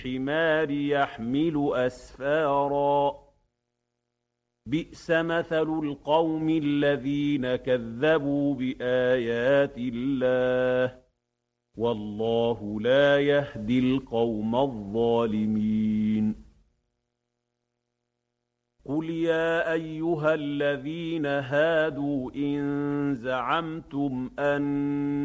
الحمار يحمل أسفارا بئس مثل القوم الذين كذبوا بآيات الله والله لا يهدي القوم الظالمين قل يا أيها الذين هادوا إن زعمتم أن